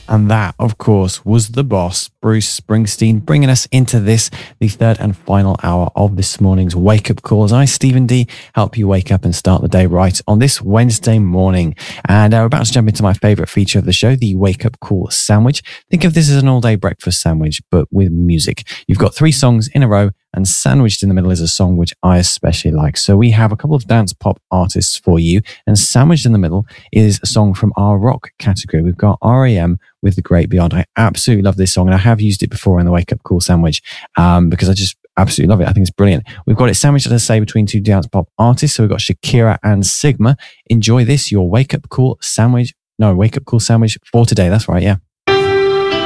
And that, of course, was the boss, Bruce Springsteen, bringing us into this, the third and final hour of this morning's Wake Up Call. As I, Stephen D, help you wake up and start the day right on this Wednesday morning. And we're about to jump into my favorite feature of the show, the Wake Up Call sandwich. Think of this as an all-day breakfast sandwich, but with music. You've got 3 songs in a row, and sandwiched in the middle is a song which I especially like. So we have a couple of dance pop artists for you, and sandwiched in the middle is a song from our rock category. We've got R.E.M. with The Great Beyond. I absolutely love this song, and I have used it before in the Wake Up Call sandwich because I just absolutely love it. I think it's brilliant. We've got it sandwiched, as I say, between 2 dance pop artists. So we've got Shakira and Sigma. Enjoy this, your Wake Up Call sandwich for today. That's right, yeah.